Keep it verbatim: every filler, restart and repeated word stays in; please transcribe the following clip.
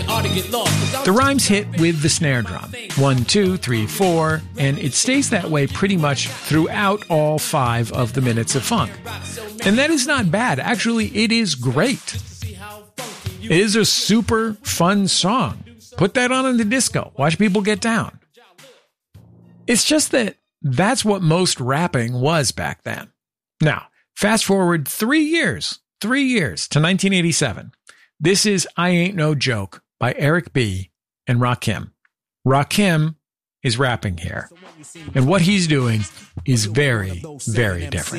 The rhymes hit with the snare drum. One, two, three, four, and it stays that way pretty much throughout all five of the minutes of funk. And that is not bad. Actually, it is great. It is a super fun song. Put that on in the disco. Watch people get down. It's just that that's what most rapping was back then. Now, fast forward three years, three years to nineteen eighty-seven. This is I Ain't No Joke by Eric B. and Rakim. Rakim is rapping here. And what he's doing is very, very different.